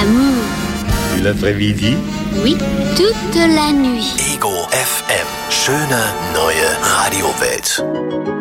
l'amour. Et l'après-midi? Oui, toute la nuit. Ego FM. Schöne neue Radiowelt.